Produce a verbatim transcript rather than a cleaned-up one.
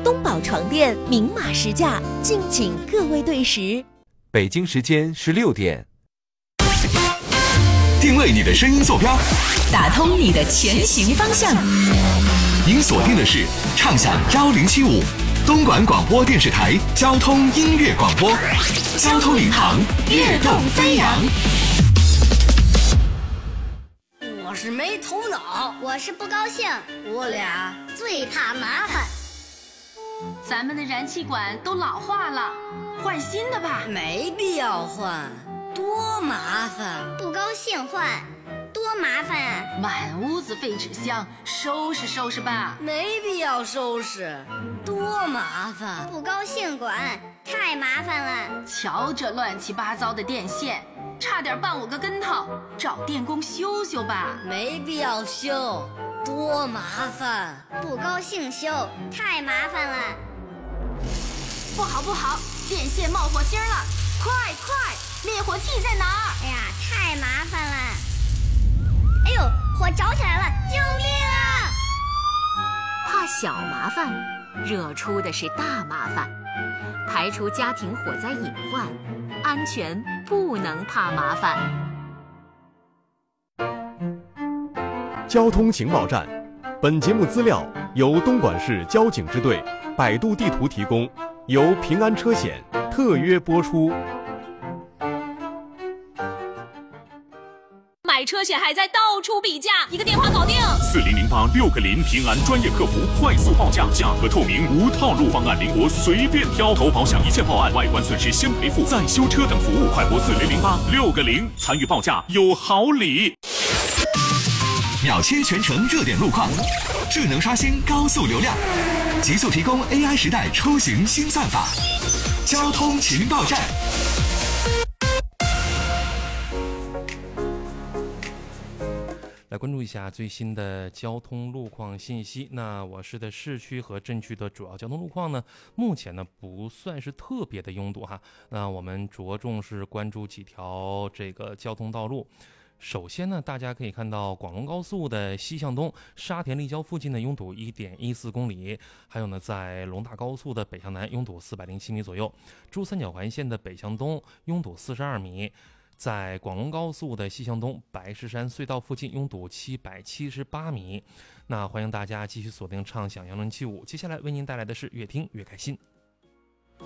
东宝床垫明码实价，敬请各位对时。 北京时间十六点。 定位你的声音坐标， 打通你的前行方向。 您锁定的是畅享幺零七五东莞广播电视台交通音乐广播，交通领航，跃动飞扬。 我是没头脑， 我是不高兴， 我俩最怕麻烦。 咱们的燃气管都老化了，换新的吧。 没必要换，多麻烦。 不高兴换，多麻烦啊！ 满屋子废纸箱，收拾收拾吧。 没必要收拾，多麻烦。 不高兴管，太麻烦了。 瞧这乱七八糟的电线，差点绊我个跟头，找电工修修吧。 没必要修，多麻烦。 不高兴修，太麻烦了。 不好不好，电线冒火星了，快快，灭火器在哪儿？ 哎呀，太麻烦了。哎呦，火着起来了，救命啊！ 怕小麻烦，惹出的是大麻烦。排除家庭火灾隐患，安全不能怕麻烦。 交通情报站，本节目资料由东莞市交警支队、百度地图提供，由平安车险特约播出。 买车险还在到处比价，一个电话搞定。 四零零八六个零，平安专业客服，快速报价，价格透明，无套路方案，灵活随便挑。投保享一切报案，外观损失先赔付，再修车等服务，快拨四零零八六个零，参与报价有好礼。 秒切全程热点路况，智能刷新高速流量，极速提供 A I 时代出行新算法。交通情报站。 来关注一下最新的交通路况信息。那我市的市区和镇区的主要交通路况呢，目前呢不算是特别的拥堵哈。那我们着重是关注几条这个交通道路。首先呢，大家可以看到广龙高速的西向东沙田立交附近的拥堵 一点一四公里，还有呢在龙大高速的北向南拥堵四百零七米左右，珠三角环线的北向东拥堵四十二米。在广龙高速的西向东白石山隧道附近拥堵七百七十八米。那欢迎大家继续锁定畅享幺零七五，接下来为您带来的是越听越开心。